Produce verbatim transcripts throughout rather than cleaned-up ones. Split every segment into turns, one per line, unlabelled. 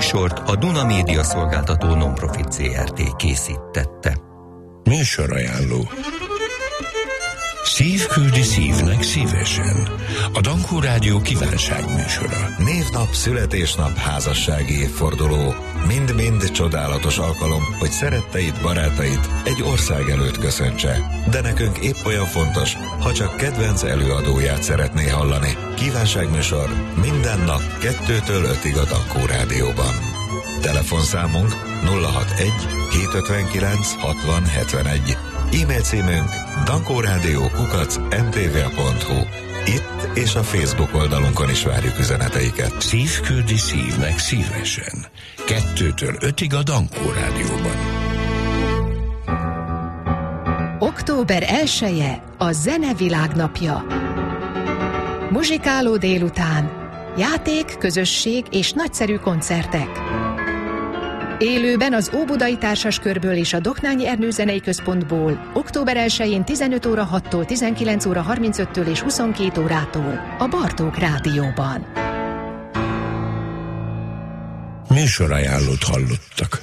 műsort a Duna Média Szolgáltató Non-Profit zé er té készítette.
Műsorajánló. Szív küldi szívnek szívesen. A Dankó Rádió kívánságműsora.
Névnap, születésnap, házassági évforduló. Mind-mind csodálatos alkalom, hogy szeretteid, barátait egy ország előtt köszöntse. De nekünk épp olyan fontos, ha csak kedvenc előadóját szeretné hallani. Kívánságműsor minden nap kettőtől ötig a Dankó Rádióban. Telefonszámunk nulla hatvanegy hétszázötvenkilenc hatvan hetvenegy. E-mail címünk dankórádió kukac em té vé pont hu. Itt és a Facebook oldalunkon is várjuk üzeneteiket.
Szív küldi szívnek szívesen. Kettőtől ötig a Dankó Rádióban.
október elseje a Zene Világnapja. Muzsikáló délután, játék, közösség és nagyszerű koncertek. Élőben az Óbudai Társaskörből és a Doknányi Ernő Zenei Központból október elsején tizenöt óra hattól tizenkilenc óra harmincöttől és huszonkét órától a Bartók Rádióban.
Műsorajánlót hallottak.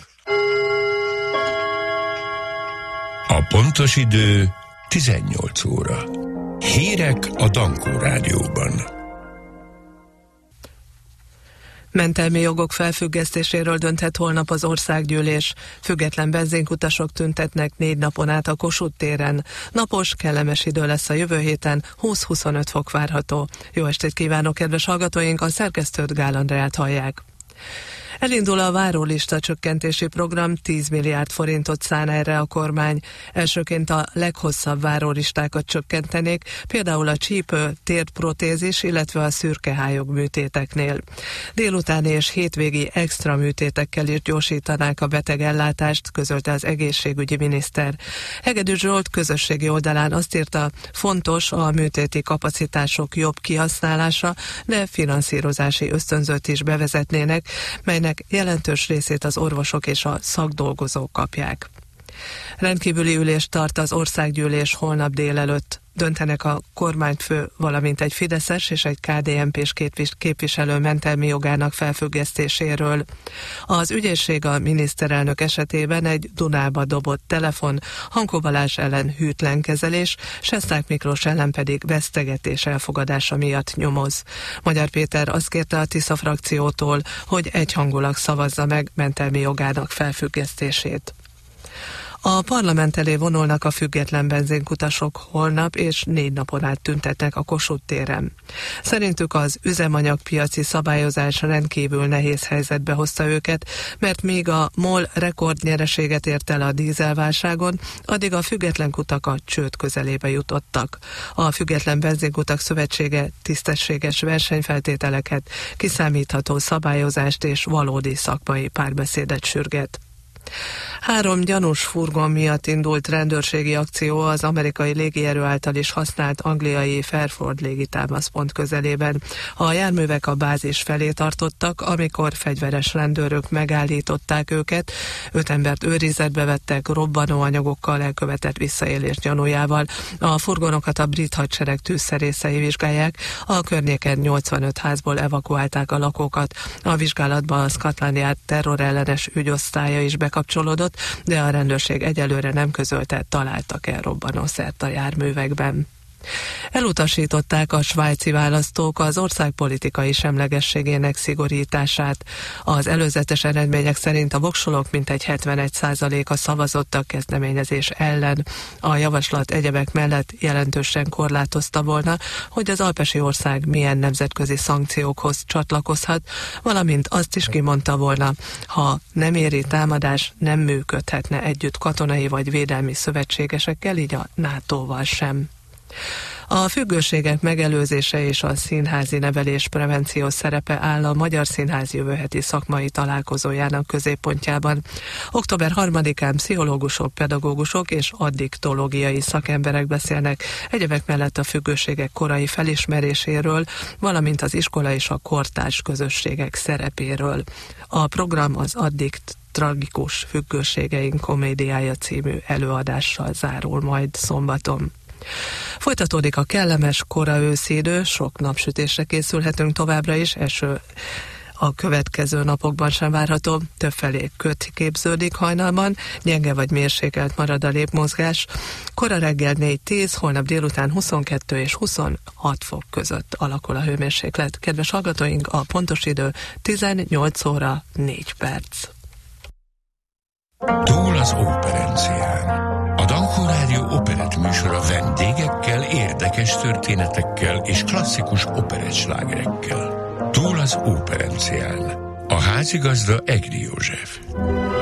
A pontos idő tizennyolc óra. Hírek a Dankó Rádióban.
Mentelmi jogok felfüggesztéséről dönthet holnap az országgyűlés. Független benzinkutasok tüntetnek négy napon át a Kossuth téren. Napos, kellemes idő lesz a jövő héten, húsz-huszonöt fok várható. Jó estét kívánok, kedves hallgatóink, a szerkesztőt Gál Andreát hallják. Elindul a várólista csökkentési program, tíz milliárd forintot szán erre a kormány. Elsőként a leghosszabb várólistákat csökkentenék, például a csípő, térdprotézis, illetve a szürkehályog műtéteknél. Délutáni és hétvégi extra műtétekkel is gyorsítanák a betegellátást, közölte az egészségügyi miniszter. Hegedűs Zsolt közösségi oldalán azt írta, fontos a műtéti kapacitások jobb kihasználása, de finanszírozási ösztönzőt is bevezetnének, melynek jelentős részét az orvosok és a szakdolgozók kapják. Rendkívüli ülést tart az országgyűlés holnap délelőtt. Döntenek a kormányfő, valamint egy fideszes és egy ká dé en pés képviselő mentelmi jogának felfüggesztéséről. Az ügyészség a miniszterelnök esetében egy Dunába dobott telefon, Hankó Balázs ellen hűtlen kezelés, Sesták Miklós ellen pedig vesztegetés elfogadása miatt nyomoz. Magyar Péter azt kérte a Tisza frakciótól, hogy egyhangulag szavazza meg mentelmi jogának felfüggesztését. A parlament elé vonulnak a független benzinkutasok holnap, és négy napon át tüntetnek a Kossuth téren. Szerintük az üzemanyagpiaci szabályozás rendkívül nehéz helyzetbe hozta őket, mert míg a MOL rekordnyereséget ért el a dízelválságon, addig a független kutak a csőd közelébe jutottak. A Független Benzinkutak Szövetsége tisztességes versenyfeltételeket, kiszámítható szabályozást és valódi szakmai párbeszédet sürget. Három gyanús furgon miatt indult rendőrségi akció az amerikai légierő által is használt angliai Fairford légitámaszpont közelében. A járművek a bázis felé tartottak, amikor fegyveres rendőrök megállították őket. Öt embert őrizetbe vettek robbanóanyagokkal elkövetett visszaélés gyanújával. A furgonokat a brit hadsereg tűzszerészei vizsgálják, a környéken nyolcvanöt házból evakuálták a lakókat. A vizsgálatban a Scotland Yard terrorellenes ügyosztálya is bekapcsolódott, de a rendőrség egyelőre nem közölte, találtak-e robbanószert a járművekben. Elutasították a svájci választók az ország politikai semlegességének szigorítását. Az előzetes eredmények szerint a voksolók mintegy hetvenegy százaléka szavazott a kezdeményezés ellen. A javaslat egyebek mellett jelentősen korlátozta volna, hogy az alpesi ország milyen nemzetközi szankciókhoz csatlakozhat, valamint azt is kimondta volna, ha nem éri támadás, nem működhetne együtt katonai vagy védelmi szövetségesekkel, így a nátóval sem. A függőségek megelőzése és a színházi nevelés prevenció szerepe áll a Magyar Színház jövő heti szakmai találkozójának középpontjában. október harmadikán pszichológusok, pedagógusok és addiktológiai szakemberek beszélnek egyebek mellett a függőségek korai felismeréséről, valamint az iskola és a kortárs közösségek szerepéről. A program az Addikt tragikus függőségeink komédiája című előadással zárul majd szombaton. Folytatódik a kellemes kora őszi idő, sok napsütésre készülhetünk továbbra is, eső a következő napokban sem várható. Többfelé köt képződik hajnalban, gyenge vagy mérsékelt marad a lépmozgás. Kora reggel négy-tíz, holnap délután huszonkettő és huszonhat fok között alakul a hőmérséklet. Kedves hallgatóink, a pontos idő tizennyolc óra négy perc.
Túl az operencián. A Dankó Rádió operett műsora vendégekkel, érdekes történetekkel és klasszikus operettslágerekkel. Túl az operencián. A házigazda Egri József.